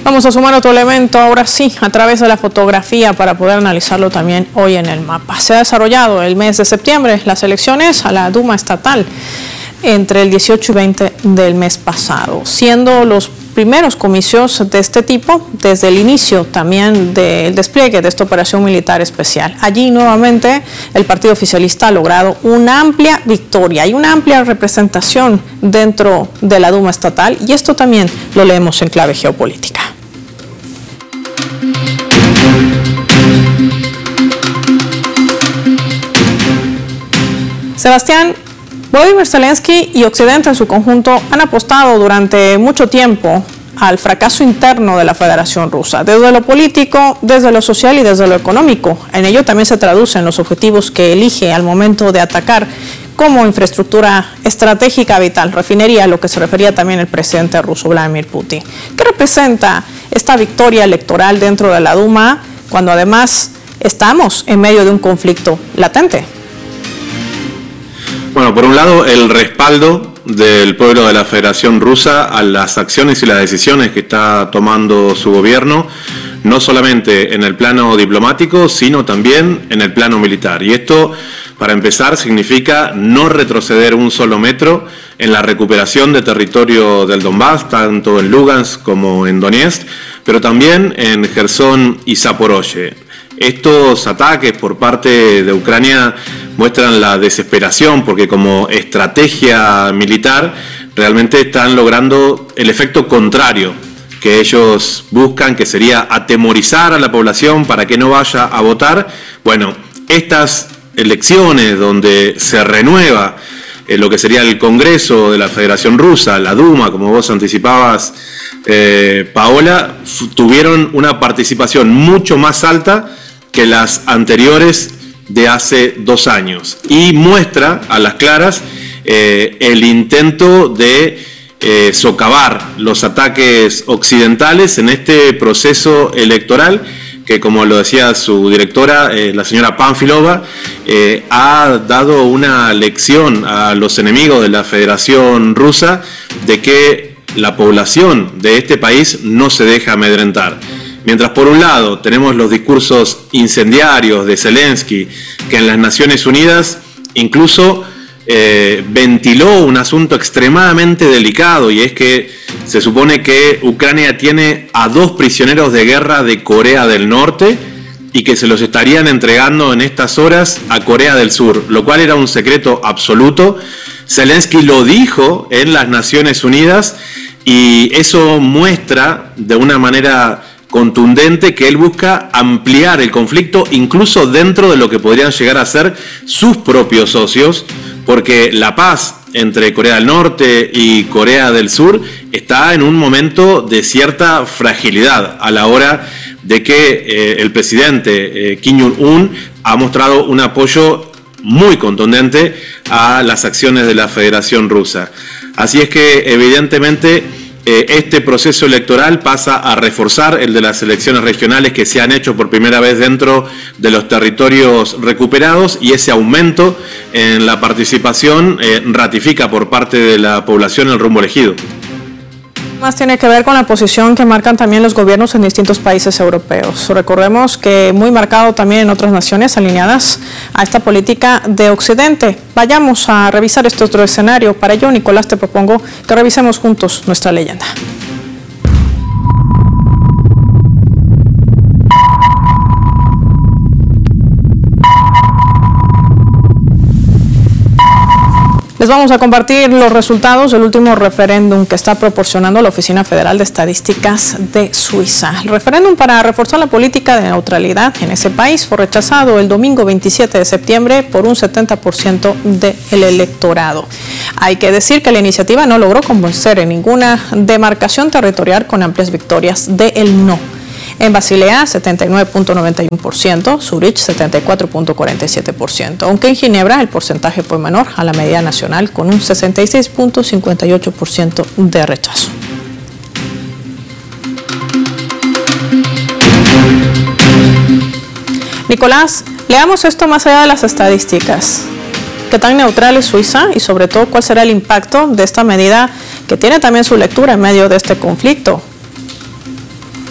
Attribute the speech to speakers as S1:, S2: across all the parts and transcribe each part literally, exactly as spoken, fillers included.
S1: Vamos a sumar otro elemento, ahora sí, a través de la fotografía para poder analizarlo también hoy en el mapa. Se ha desarrollado el mes de septiembre las elecciones a la Duma estatal entre el dieciocho y veinte del mes pasado, siendo los primeros comicios de este tipo desde el inicio también del despliegue de esta operación militar especial. Allí nuevamente el partido oficialista ha logrado una amplia victoria y una amplia representación dentro de la Duma estatal, y esto también lo leemos en clave geopolítica. Sebastián, Volodymyr Zelensky y Occidente en su conjunto han apostado durante mucho tiempo al fracaso interno de la Federación Rusa, desde lo político, desde lo social y desde lo económico. En ello también se traducen los objetivos que elige al momento de atacar como infraestructura estratégica vital, refinería a lo que se refería también el presidente ruso Vladimir Putin. ¿Qué representa esta victoria electoral dentro de la Duma cuando además estamos en medio de un conflicto latente?
S2: Bueno, por un lado, el respaldo del pueblo de la Federación Rusa a las acciones y las decisiones que está tomando su gobierno, no solamente en el plano diplomático, sino también en el plano militar. Y esto, para empezar, significa no retroceder un solo metro en la recuperación de territorio del Donbass, tanto en Lugansk como en Donetsk, pero también en Jersón y Zaporozhye. Estos ataques por parte de Ucrania muestran la desesperación porque como estrategia militar realmente están logrando el efecto contrario que ellos buscan, que sería atemorizar a la población para que no vaya a votar. Bueno, estas elecciones donde se renueva eh, lo que sería el Congreso de la Federación Rusa, la Duma, como vos anticipabas, eh, Paola, tuvieron una participación mucho más alta que las anteriores de hace dos años y muestra a las claras eh, el intento de eh, socavar los ataques occidentales en este proceso electoral que, como lo decía su directora, eh, la señora Panfilova, eh, ha dado una lección a los enemigos de la Federación Rusa de que la población de este país no se deja amedrentar. Mientras por un lado tenemos los discursos incendiarios de Zelensky, que en las Naciones Unidas incluso eh, ventiló un asunto extremadamente delicado, y es que se supone que Ucrania tiene a dos prisioneros de guerra de Corea del Norte y que se los estarían entregando en estas horas a Corea del Sur, lo cual era un secreto absoluto. Zelensky lo dijo en las Naciones Unidas y eso muestra de una manera contundente que él busca ampliar el conflicto incluso dentro de lo que podrían llegar a ser sus propios socios, porque la paz entre Corea del Norte y Corea del Sur está en un momento de cierta fragilidad a la hora de que eh, el presidente eh, Kim Jong-un ha mostrado un apoyo muy contundente a las acciones de la Federación Rusa. Así es que evidentemente este proceso electoral pasa a reforzar el de las elecciones regionales que se han hecho por primera vez dentro de los territorios recuperados, y ese aumento en la participación eh, ratifica por parte de la población el rumbo elegido.
S1: Más tiene que ver con la posición que marcan también los gobiernos en distintos países europeos. Recordemos que muy marcado también en otras naciones alineadas a esta política de Occidente. Vayamos a revisar este otro escenario. Para ello, Nicolás, te propongo que revisemos juntos nuestra leyenda. Les vamos a compartir los resultados del último referéndum que está proporcionando la Oficina Federal de Estadísticas de Suiza. El referéndum para reforzar la política de neutralidad en ese país fue rechazado el domingo veintisiete de septiembre por un setenta por ciento del electorado. Hay que decir que la iniciativa no logró convencer en ninguna demarcación territorial con amplias victorias del no. En Basilea, setenta y nueve punto noventa y uno por ciento, Zurich, setenta y cuatro punto cuarenta y siete por ciento, aunque en Ginebra el porcentaje fue menor a la media nacional con un sesenta y seis punto cincuenta y ocho por ciento de rechazo. Nicolás, leamos esto más allá de las estadísticas. ¿Qué tan neutral es Suiza y sobre todo cuál será el impacto de esta medida que tiene también su lectura en medio de este conflicto?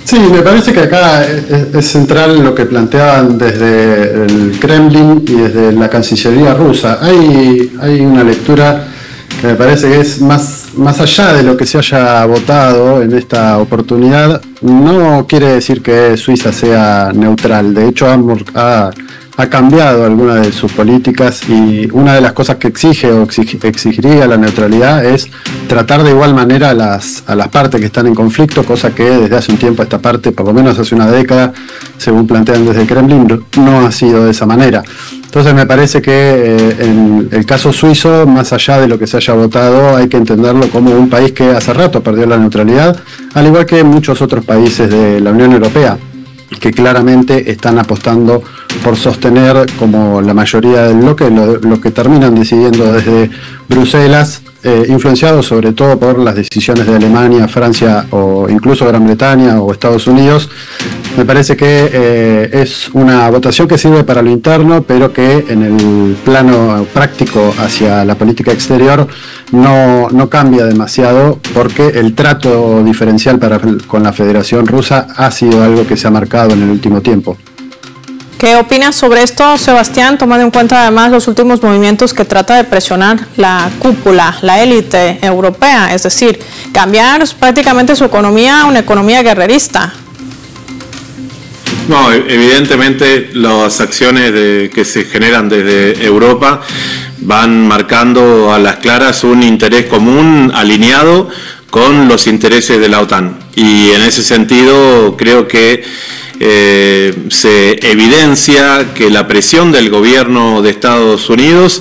S3: Sí, me parece que acá es, es central lo que planteaban desde el Kremlin y desde la Cancillería rusa. Hay, hay una lectura que me parece que es más, más allá de lo que se haya votado en esta oportunidad. No quiere decir que Suiza sea neutral. De hecho, ha, ha, ha cambiado algunas de sus políticas, y una de las cosas que exige o exig, exigiría la neutralidad es tratar de igual manera a las, a las partes que están en conflicto, cosa que desde hace un tiempo esta parte, por lo menos hace una década, según plantean desde el Kremlin, no ha sido de esa manera. Entonces me parece que eh, en el caso suizo, más allá de lo que se haya votado, hay que entenderlo como un país que hace rato perdió la neutralidad, al igual que muchos otros países de la Unión Europea, que claramente están apostando por sostener, como la mayoría del bloque, lo, lo que terminan decidiendo desde Bruselas, eh, influenciados sobre todo por las decisiones de Alemania, Francia o incluso Gran Bretaña o Estados Unidos. Me parece que eh, es una votación que sirve para lo interno, pero que en el plano práctico hacia la política exterior no, no cambia demasiado, porque el trato diferencial para, con la Federación Rusa ha sido algo que se ha marcado en el último tiempo.
S1: ¿Qué opinas sobre esto, Sebastián, tomando en cuenta además los últimos movimientos que trata de presionar la cúpula, la élite europea, es decir, cambiar prácticamente su economía a una economía guerrerista?
S2: No, evidentemente las acciones de, que se generan desde Europa van marcando a las claras un interés común alineado con los intereses de la OTAN, y en ese sentido creo que Eh, se evidencia que la presión del gobierno de Estados Unidos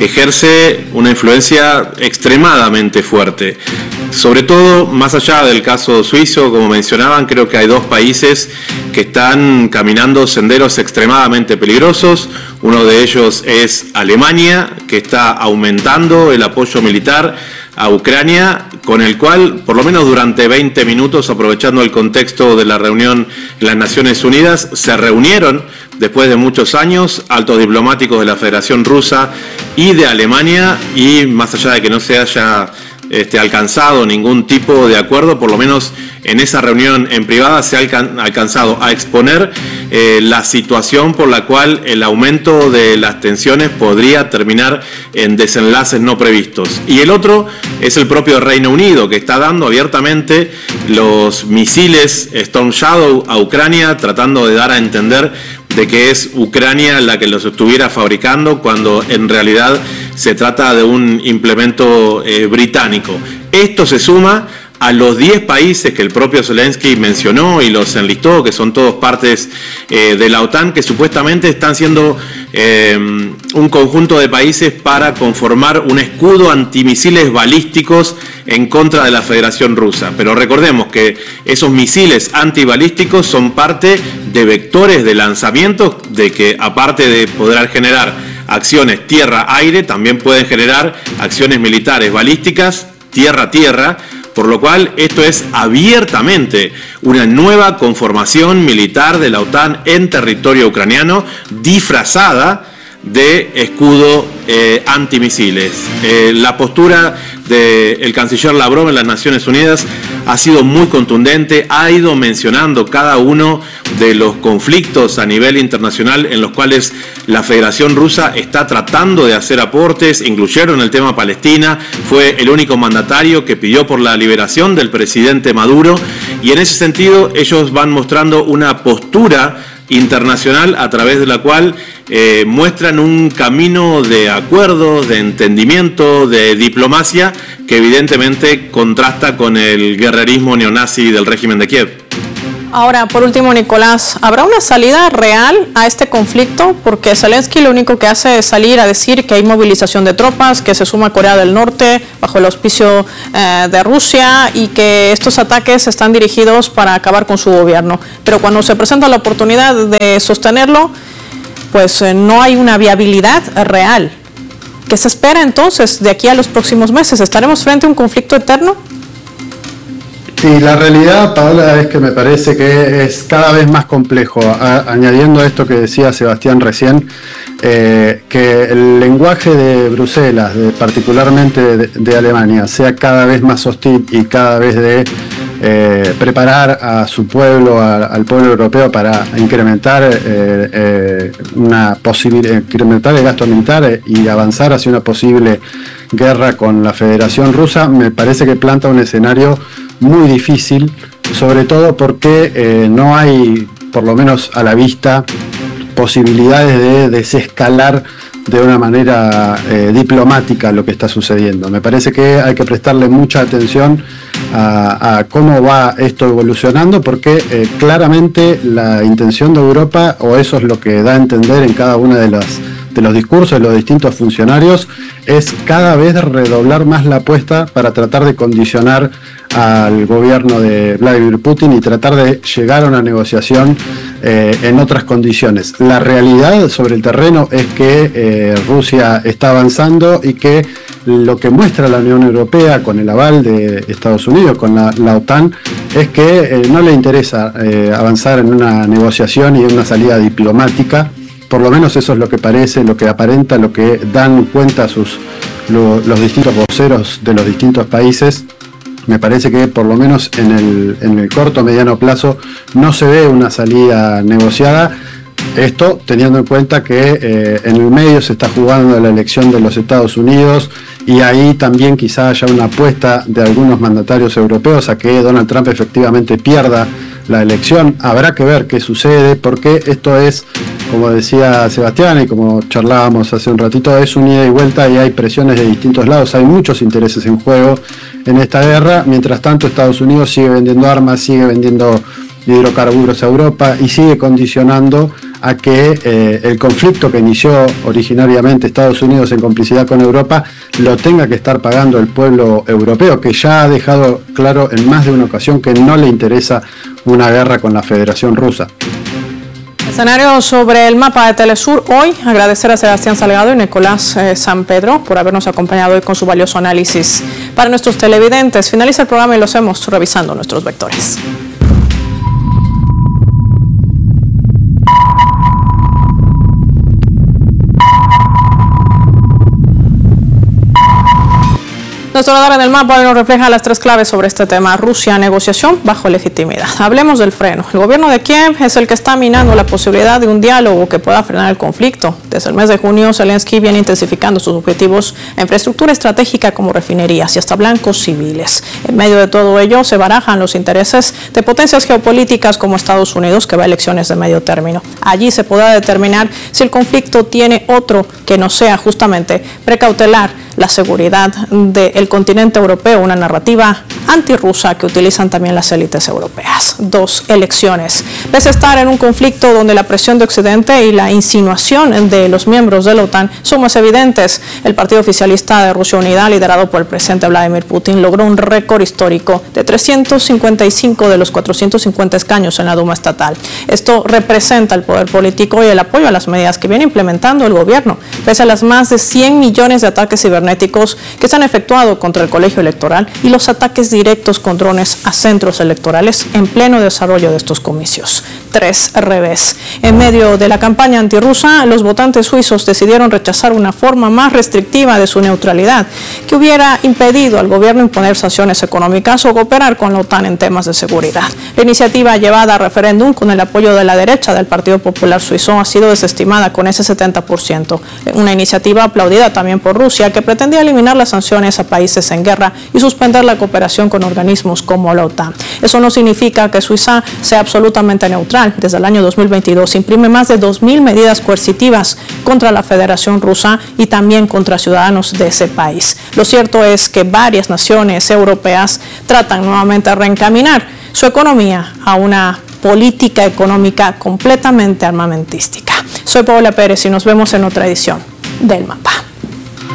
S2: ejerce una influencia extremadamente fuerte. Sobre todo, más allá del caso suizo, como mencionaban, creo que hay dos países que están caminando senderos extremadamente peligrosos. Uno de ellos es Alemania, que está aumentando el apoyo militar a Ucrania, con el cual, por lo menos durante veinte minutos, aprovechando el contexto de la reunión en las Naciones Unidas, se reunieron, después de muchos años, altos diplomáticos de la Federación Rusa y de Alemania, y más allá de que no se haya Este, alcanzado ningún tipo de acuerdo, por lo menos en esa reunión en privada se ha alcan alcanzado a exponer eh, la situación por la cual el aumento de las tensiones podría terminar en desenlaces no previstos. Y el otro es el propio Reino Unido, que está dando abiertamente los misiles Storm Shadow a Ucrania, tratando de dar a entender de que es Ucrania la que los estuviera fabricando, cuando en realidad se trata de un implemento eh, británico. Esto se suma a los diez países que el propio Zelensky mencionó y los enlistó, que son todos partes eh, de la OTAN, que supuestamente están siendo eh, un conjunto de países para conformar un escudo antimisiles balísticos en contra de la Federación Rusa. Pero recordemos que esos misiles antibalísticos son parte de vectores de lanzamiento, de que aparte de poder generar acciones tierra-aire, también pueden generar acciones militares balísticas tierra-tierra, por lo cual esto es abiertamente una nueva conformación militar de la OTAN en territorio ucraniano, disfrazada de escudo eh, antimisiles. Eh, la postura del canciller Lavrov en las Naciones Unidas ha sido muy contundente, ha ido mencionando cada uno de los conflictos a nivel internacional en los cuales la Federación Rusa está tratando de hacer aportes, incluyeron el tema Palestina, fue el único mandatario que pidió por la liberación del presidente Maduro, y en ese sentido ellos van mostrando una postura internacional a través de la cual eh, muestran un camino de acuerdo, de entendimiento, de diplomacia, que evidentemente contrasta con el guerrerismo neonazi del régimen de Kiev.
S1: Ahora, por último, Nicolás, ¿habrá una salida real a este conflicto? Porque Zelensky lo único que hace es salir a decir que hay movilización de tropas, que se suma Corea del Norte bajo el auspicio eh, de Rusia, y que estos ataques están dirigidos para acabar con su gobierno. Pero cuando se presenta la oportunidad de sostenerlo, pues eh, no hay una viabilidad real. ¿Qué se espera entonces de aquí a los próximos meses? ¿Estaremos frente a un conflicto eterno?
S3: Y la realidad, Paola, es que me parece que es cada vez más complejo, a, añadiendo a esto que decía Sebastián recién, eh, que el lenguaje de Bruselas, de, particularmente de, de Alemania, sea cada vez más hostil y cada vez de eh, preparar a su pueblo, a, al pueblo europeo para incrementar, eh, eh, una posible, incrementar el gasto militar y avanzar hacia una posible guerra con la Federación Rusa, me parece que planta un escenario muy difícil, sobre todo porque eh, no hay, por lo menos a la vista, posibilidades de desescalar de una manera eh, diplomática lo que está sucediendo. Me parece que hay que prestarle mucha atención a, a cómo va esto evolucionando, porque eh, claramente la intención de Europa, o eso es lo que da a entender en cada una de las de los discursos de los distintos funcionarios, es cada vez redoblar más la apuesta para tratar de condicionar al gobierno de Vladimir Putin y tratar de llegar a una negociación eh, en otras condiciones. La realidad sobre el terreno es que eh, Rusia está avanzando y que lo que muestra la Unión Europea con el aval de Estados Unidos, con la, la OTAN, es que eh, no le interesa eh, avanzar en una negociación y en una salida diplomática. Por lo menos eso es lo que parece, lo que aparenta, lo que dan cuenta sus, lo, los distintos voceros de los distintos países. Me parece que por lo menos en el, en el corto o mediano plazo no se ve una salida negociada. Esto teniendo en cuenta que eh, en el medio se está jugando la elección de los Estados Unidos, y ahí también quizá haya una apuesta de algunos mandatarios europeos a que Donald Trump efectivamente pierda la elección. Habrá que ver qué sucede, porque esto es, como decía Sebastián y como charlábamos hace un ratito, es un ida y vuelta y hay presiones de distintos lados, hay muchos intereses en juego en esta guerra. Mientras tanto, Estados Unidos sigue vendiendo armas, sigue vendiendo hidrocarburos a Europa y sigue condicionando a que eh, el conflicto que inició originariamente Estados Unidos en complicidad con Europa lo tenga que estar pagando el pueblo europeo, que ya ha dejado claro en más de una ocasión que no le interesa una guerra con la Federación Rusa.
S1: Escenario sobre el mapa de Telesur hoy. Agradecer a Sebastián Salgado y Nicolás eh, San Pedro por habernos acompañado hoy con su valioso análisis. Para nuestros televidentes, finaliza el programa y lo hacemos revisando nuestros vectores. Nuestro radar en el mapa nos refleja las tres claves sobre este tema. Rusia, negociación bajo legitimidad. Hablemos del freno. El gobierno de Kiev es el que está minando la posibilidad de un diálogo que pueda frenar el conflicto. Desde el mes de junio, Zelensky viene intensificando sus objetivos en infraestructura estratégica como refinerías y hasta blancos civiles. En medio de todo ello, se barajan los intereses de potencias geopolíticas como Estados Unidos, que va a elecciones de medio término. Allí se podrá determinar si el conflicto tiene otro que no sea justamente precautelar la seguridad del continente europeo, una narrativa antirrusa que utilizan también las élites europeas. Dos, elecciones. Pese a estar en un conflicto donde la presión de Occidente y la insinuación de los miembros de la OTAN son más evidentes, el partido oficialista de Rusia Unida, liderado por el presidente Vladimir Putin, logró un récord histórico de trescientos cincuenta y cinco de los cuatrocientos cincuenta escaños en la Duma estatal. Esto representa el poder político y el apoyo a las medidas que viene implementando el gobierno, pese a las más de cien millones de ataques cibernéticos que se han efectuado contra el colegio electoral y los ataques directos con drones a centros electorales en pleno desarrollo de estos comicios. Tres, revés. En medio de la campaña antirrusa, los votantes suizos decidieron rechazar una forma más restrictiva de su neutralidad, que hubiera impedido al gobierno imponer sanciones económicas o cooperar con la OTAN en temas de seguridad. La iniciativa llevada a referéndum con el apoyo de la derecha del Partido Popular Suizo ha sido desestimada con ese setenta por ciento. Una iniciativa aplaudida también por Rusia, que pretendía eliminar las sanciones a países en guerra y suspender la cooperación con organismos como la OTAN. Eso no significa que Suiza sea absolutamente neutral. Desde el año dos mil veintidós imprime más de dos mil medidas coercitivas contra la Federación Rusa y también contra ciudadanos de ese país. Lo cierto es que varias naciones europeas tratan nuevamente de reencaminar su economía a una política económica completamente armamentística. Soy Paola Pérez y nos vemos en otra edición del Mapa.